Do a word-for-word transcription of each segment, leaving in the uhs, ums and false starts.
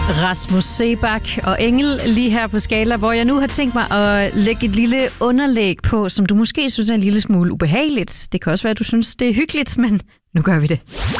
Rasmus Seebach og Engel lige her på Skala, hvor jeg nu har tænkt mig at lægge et lille underlæg på, som du måske synes er en lille smule ubehageligt. Det kan også være, at du synes, det er hyggeligt, men nu gør vi det.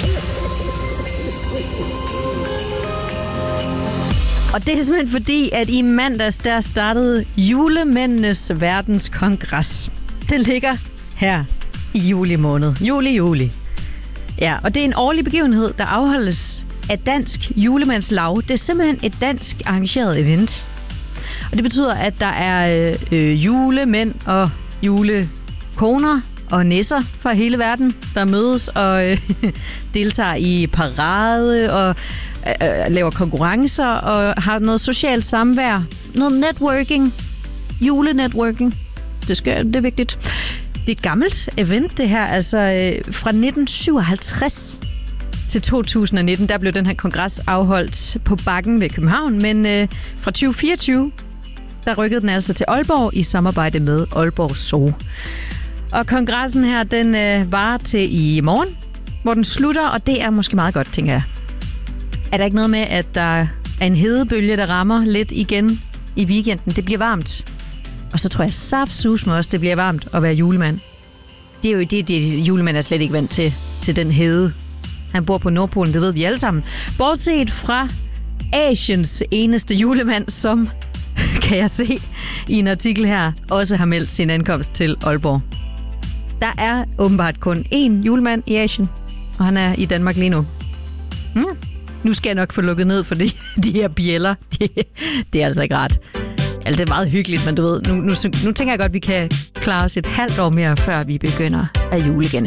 Og det er simpelthen fordi, at i mandags, der startede Julemændenes Verdenskongres. Den ligger her i juli måned. Juli, juli. Ja, og det er en årlig begivenhed, der afholdes af Dansk Julemandslaug. Det er simpelthen et dansk arrangeret event. Og det betyder, at der er øh, julemænd og julekoner og nisser fra hele verden, der mødes og øh, deltager i parade og øh, laver konkurrencer og har noget socialt samvær. Noget networking. Julenetworking. Det, skal, det er vigtigt. Det er et gammelt event, det her. Altså øh, fra nitten syvoghalvtreds til to tusind nitten, der blev den her kongres afholdt på Bakken ved København. Men øh, fra tyve fireogtyve, der rykkede den altså til Aalborg i samarbejde med Aalborg Zoo. Og kongressen her, den øh, varer til i morgen, hvor den slutter, og det er måske meget godt, tænker jeg. Er der ikke noget med, at der er en hedebølge, der rammer lidt igen i weekenden? Det bliver varmt. Og så tror jeg saftsus med også, det bliver varmt at være julemand. Det er jo det, det julemand er slet ikke vant til, til den hede. Han bor på Nordpolen, det ved vi alle sammen. Bortset fra Asiens eneste julemand, som, kan jeg se i en artikel her, også har meldt sin ankomst til Aalborg. Der er åbenbart kun én julemand i Asien, og han er i Danmark lige nu. Hmm. Nu skal jeg nok få lukket ned for de, de her bjæller. Det, det er altså ikke ret. Altså, det er meget hyggeligt, men du ved, nu, nu, nu tænker jeg godt, at vi kan klare os et halvt år mere, før vi begynder at jule igen.